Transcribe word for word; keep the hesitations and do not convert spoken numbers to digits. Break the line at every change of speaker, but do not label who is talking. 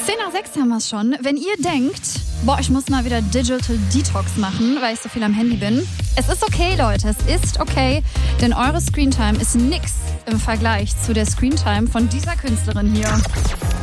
zehn nach sechs haben wir es schon. Wenn ihr denkt, boah, ich muss mal wieder Digital Detox machen, weil ich so viel am Handy bin. Es ist okay, Leute, es ist okay, denn eure Screentime ist nix im Vergleich zu der Screentime von dieser Künstlerin hier.